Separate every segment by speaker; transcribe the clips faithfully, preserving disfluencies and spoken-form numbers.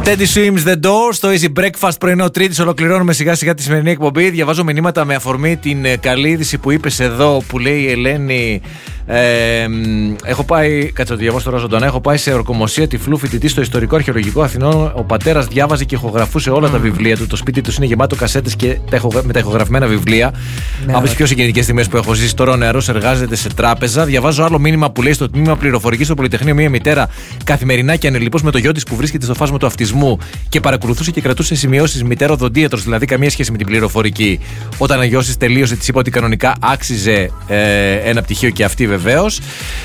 Speaker 1: Teddy Swims The Doors, στο Easy Breakfast πρωινό Τρίτης. Ολοκληρώνουμε σιγά σιγά τη σημερινή εκπομπή. Διαβάζω μηνύματα με αφορμή την καλή είδηση που είπες εδώ, που λέει η Ελένη. Ε, έχω πάει, κάτσε το διαβάσω τώρα ζωντανά. Έχω πάει σε ορκομοσία τυφλού φοιτητή στο Ιστορικό Αρχαιολογικό Αθηνών. Ο πατέρας διάβαζε και ηχογραφούσε όλα mm. τα βιβλία του. Το σπίτι του είναι γεμάτο κασέτες και τα ηχογρα... με τα ηχογραφημένα βιβλία. Ναι, από τις πιο συγκινητικές στιγμές που έχω ζήσει. Τώρα ο νεαρός εργάζεται σε τράπεζα. Διαβάζω άλλο μήνυμα που λέει στο τμήμα πληροφορική στο Πολυτεχνείο μια μητέρα καθημερινά και ανελειπώς με το γιο της που βρίσκεται στο φάσμα του αυτισμού και παρακολουθούσε και κρατούσε σημειώσεις μητέρα οδοντίατρος, δηλαδή καμία σχέση με την πληροφορική. Όταν ο γιος της τελείωσε, της είπα ότι κανονικά άξιζε ε, ένα πτυχίο και αυτή βεβαίως.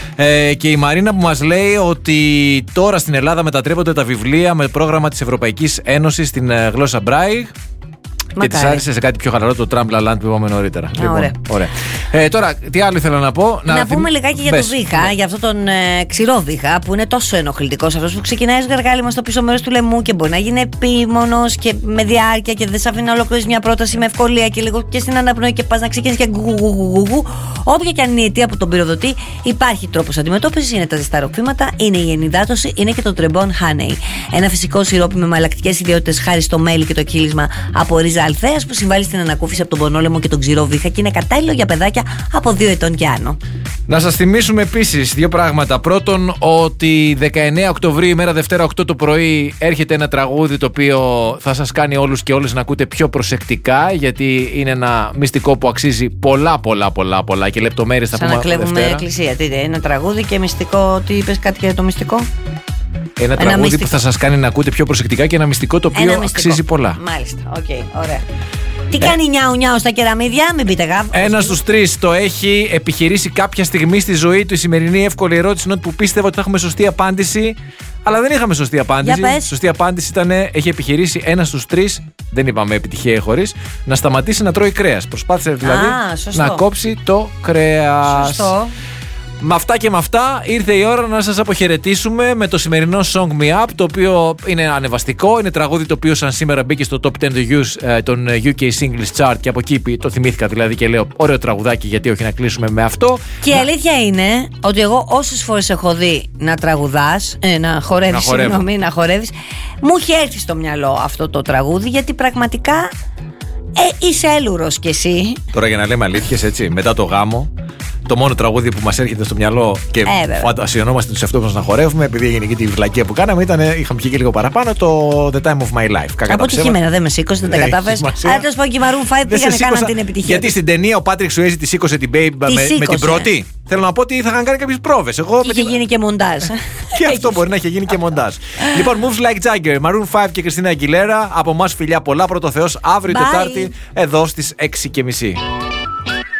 Speaker 1: Ε, και η Μαρίνα που μας λέει ότι τώρα στην Ελλάδα μετατρέπονται τα βιβλία με πρόγραμμα της Ευρωπαϊκής Ένωσης στην ε, γλώσσα Braille. Και της άρεσε σε κάτι πιο χαλαρό το Trampla Land που είπαμε νωρίτερα. Α, λοιπόν, ωραία. ωραία. Ε, τώρα, τι άλλο ήθελα να πω.
Speaker 2: Να,
Speaker 1: να
Speaker 2: πούμε θυμ... λιγάκι για
Speaker 1: Μπες.
Speaker 2: το βήχα, ναι. για αυτόν τον ε, ξηρό βήχα που είναι τόσο ενοχλητικός. Αυτός που ξεκινάει ως γαργάλιμα στο πίσω μέρος του λαιμού και μπορεί να γίνει επίμονος και με διάρκεια και δεν σε αφήνει να ολοκληρώσεις μια πρόταση με ευκολία και λίγο και στην αναπνοή και πας να ξεκινήσεις και γκουγουγουγουγου. Όποια και αν είναι η αιτία που τον πυροδοτεί, υπάρχει τρόπος αντιμετώπισης. Είναι τα ζεσταροπήματα, είναι η ενυδάτωση, είναι και το Trebon Honey. Ένα φυσικό σιρόπι με μαλακτικές ιδιότητες χάρη στο μέλι και το κύλισμα από ρίζα αλθέας που συμβάλλει στην ανακούφιση από τον πονόλαιμο και τον ξηρό βήχα και είναι κατάλληλο για παιδάκια από δύο ετών και άνω.
Speaker 1: Να σας θυμίσουμε επίσης δύο πράγματα. Πρώτον, ότι δεκαεννέα Οκτωβρίου, ημέρα Δευτέρα οκτώ το πρωί, έρχεται ένα τραγούδι το οποίο θα σας κάνει όλους και όλες να ακούτε πιο προσεκτικά, γιατί είναι ένα μυστικό που αξίζει πολλά πολλά πολλά πολλά και λεπτομέρειες θα πούμε Δευτέρα. Σαν να κλέβουμε
Speaker 2: εκκλησία. Τι, ένα τραγούδι και μυστικό. Τι είπες, κάτι για το μυστικό?
Speaker 1: Ένα, ένα τραγούδι μυστικό που θα σας κάνει να ακούτε πιο προσεκτικά και ένα μυστικό το οποίο μυστικό. αξίζει πολλά.
Speaker 2: Μάλιστα, οκ, okay, ωραία. Τι κάνει νιάου νιάου στα κεραμίδια, μην πείτε γάβ.
Speaker 1: Ένας στους τρεις το έχει επιχειρήσει κάποια στιγμή στη ζωή του. Η σημερινή εύκολη ερώτηση είναι ότι που πίστευα ότι θα έχουμε σωστή απάντηση, αλλά δεν είχαμε σωστή απάντηση.
Speaker 2: Για πες.
Speaker 1: Σωστή απάντηση ήταν, έχει επιχειρήσει ένας στους τρεις, δεν είπαμε επιτυχία ή χωρίς, να σταματήσει να τρώει κρέας. Προσπάθησε δηλαδή
Speaker 2: Α,
Speaker 1: να κόψει το κρέας.
Speaker 2: Σωστό.
Speaker 1: Με αυτά και με αυτά ήρθε η ώρα να σας αποχαιρετήσουμε με το σημερινό Song Me Up, το οποίο είναι ανεβαστικό, είναι τραγούδι το οποίο σαν σήμερα μπήκε στο top δέκα των γιου κέι Singles Chart και από εκεί το θυμήθηκα δηλαδή και λέω ωραίο τραγουδάκι, γιατί όχι να κλείσουμε με αυτό.
Speaker 2: Και η αλήθεια είναι ότι εγώ όσες φορές έχω δει να τραγουδάς, ε, να χορεύεις,
Speaker 1: να
Speaker 2: συγγνώμη, να χορεύεις, μου είχε έρθει στο μυαλό αυτό το τραγούδι, γιατί πραγματικά ε, είσαι έλουρος κι εσύ.
Speaker 1: Τώρα για να λέμε αλήθειες, έτσι, μετά το γάμο, το μόνο τραγούδι που μας έρχεται στο μυαλό και ε, φαντασιωνόμαστε τους εαυτούς μας να χορεύουμε, επειδή έγινε και τη βλακεία που κάναμε, ήταν, είχαμε πιει και λίγο παραπάνω, το The Time of My Life.
Speaker 2: Αποτυχημένα, δεν με σήκωσε, δεν τα κατάφερες. Αλλά τέλος πάντων και η Maroon πέντε πήγανε, κάναν την επιτυχία.
Speaker 1: Γιατί στην ταινία ο Patrick Swayze τη σήκωσε την Babe με, με την πρώτη. Θέλω να πω ότι θα είχαν κάνει κάποιες πρόβες. Εγώ
Speaker 2: είχε γίνει και μοντάζ.
Speaker 1: Και αυτό μπορεί να είχε γίνει και μοντάζ. Λοιπόν, Moves Like Jagger, Maroon πέντε και Christina Aguilera. Από εμάς φιλιά πολλά, πρώτο Θεός, αύριο Τετάρτη, εδώ στις έξι και μισή.